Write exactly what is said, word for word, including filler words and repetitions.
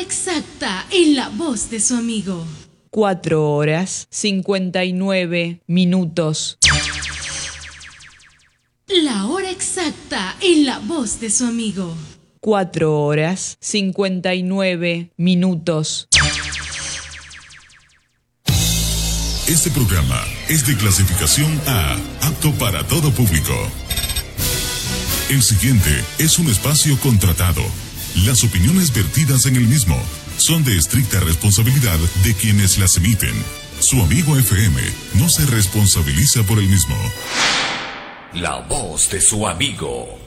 exacta en la voz de su amigo. Cuatro horas, cincuenta y nueve minutos. La hora exacta en la voz de su amigo. Cuatro horas, cincuenta y nueve minutos. Este programa es de clasificación A, apto para todo público. El siguiente es un espacio contratado. Las opiniones vertidas en el mismo son de estricta responsabilidad de quienes las emiten. Su amigo F M no se responsabiliza por el mismo. La voz de su amigo.